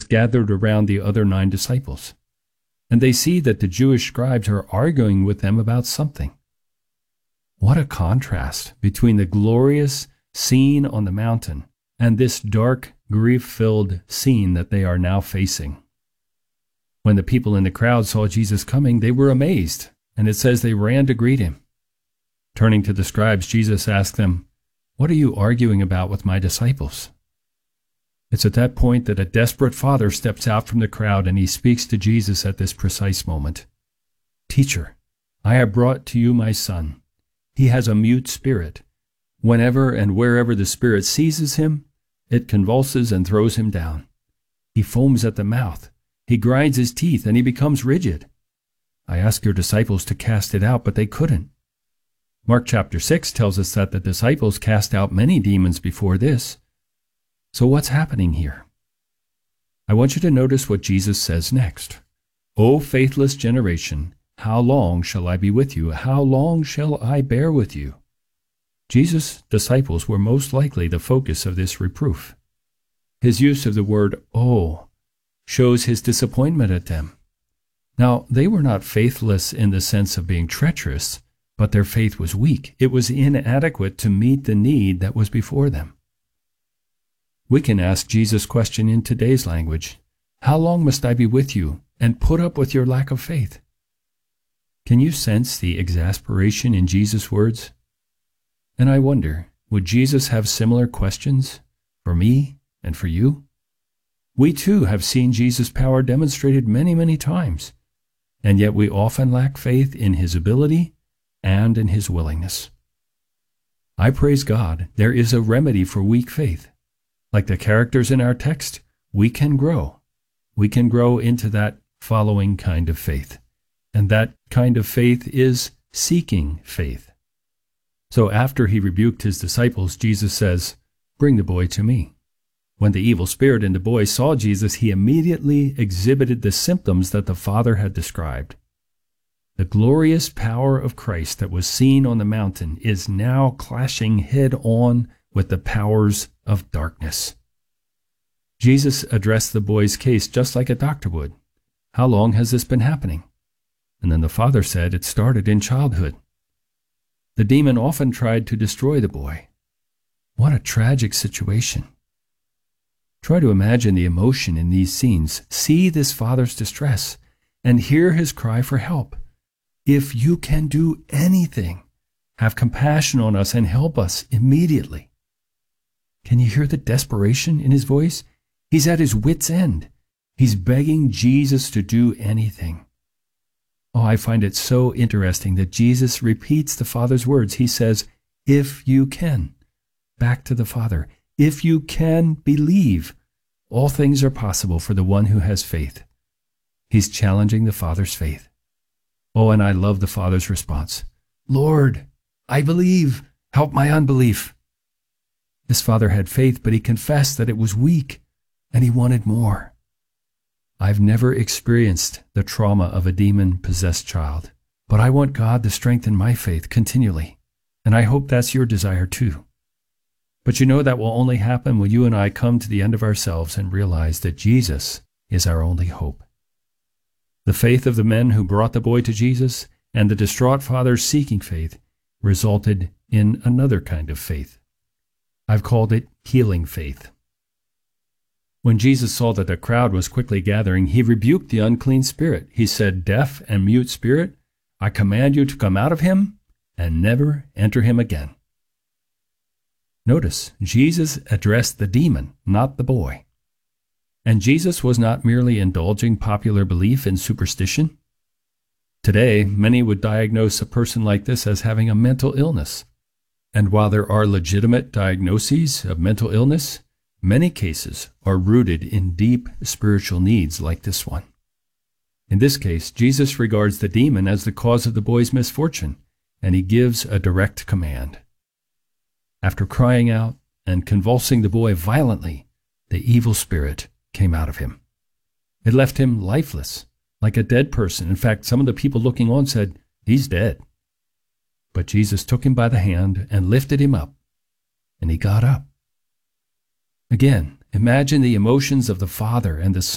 gathered around the other 9 disciples, and they see that the Jewish scribes are arguing with them about something. What a contrast between the glorious scene on the mountain and this dark, grief-filled scene that they are now facing. When the people in the crowd saw Jesus coming, they were amazed, and it says they ran to greet him. Turning to the scribes, Jesus asked them, "What are you arguing about with my disciples?" It's at that point that a desperate father steps out from the crowd and he speaks to Jesus at this precise moment. "Teacher, I have brought to you my son. He has a mute spirit. Whenever and wherever the spirit seizes him, it convulses and throws him down. He foams at the mouth. He grinds his teeth and he becomes rigid. I asked your disciples to cast it out, but they couldn't." Mark chapter 6 tells us that the disciples cast out many demons before this. So what's happening here? I want you to notice what Jesus says next. "O faithless generation, how long shall I be with you? How long shall I bear with you?" Jesus' disciples were most likely the focus of this reproof. His use of the word "oh" shows his disappointment at them. Now, they were not faithless in the sense of being treacherous, but their faith was weak. It was inadequate to meet the need that was before them. We can ask Jesus' question in today's language. How long must I be with you and put up with your lack of faith? Can you sense the exasperation in Jesus' words? And I wonder, would Jesus have similar questions for me and for you? We too have seen Jesus' power demonstrated many, many times, and yet we often lack faith in his ability and in his willingness. I praise God, there is a remedy for weak faith. Like the characters in our text, we can grow. We can grow into that following kind of faith. And that kind of faith is seeking faith. So after he rebuked his disciples, Jesus says, "Bring the boy to me." When the evil spirit in the boy saw Jesus, he immediately exhibited the symptoms that the Father had described. The glorious power of Christ that was seen on the mountain is now clashing head-on with the powers of darkness. Jesus addressed the boy's case just like a doctor would. "How long has this been happening?" And then the father said it started in childhood. The demon often tried to destroy the boy. What a tragic situation. Try to imagine the emotion in these scenes. See this father's distress and hear his cry for help. "If you can do anything, have compassion on us and help us immediately." Can you hear the desperation in his voice? He's at his wit's end. He's begging Jesus to do anything. Oh, I find it so interesting that Jesus repeats the Father's words. He says, "If you can." Back to the Father. If you can believe, all things are possible for the one who has faith. He's challenging the Father's faith. Oh, and I love the Father's response. "Lord, I believe. Help my unbelief." This father had faith, but he confessed that it was weak, and he wanted more. I've never experienced the trauma of a demon-possessed child, but I want God to strengthen my faith continually, and I hope that's your desire too. But you know that will only happen when you and I come to the end of ourselves and realize that Jesus is our only hope. The faith of the men who brought the boy to Jesus and the distraught father's seeking faith resulted in another kind of faith. I've called it healing faith. When Jesus saw that the crowd was quickly gathering, he rebuked the unclean spirit. He said, "Deaf and mute spirit, I command you to come out of him and never enter him again." Notice, Jesus addressed the demon, not the boy. And Jesus was not merely indulging popular belief in superstition. Today, many would diagnose a person like this as having a mental illness. And while there are legitimate diagnoses of mental illness, many cases are rooted in deep spiritual needs like this one. In this case, Jesus regards the demon as the cause of the boy's misfortune, and he gives a direct command. After crying out and convulsing the boy violently, the evil spirit came out of him. It left him lifeless, like a dead person. In fact, some of the people looking on said, "He's dead." But Jesus took him by the hand and lifted him up, and he got up. Again, imagine the emotions of the Father and the Son.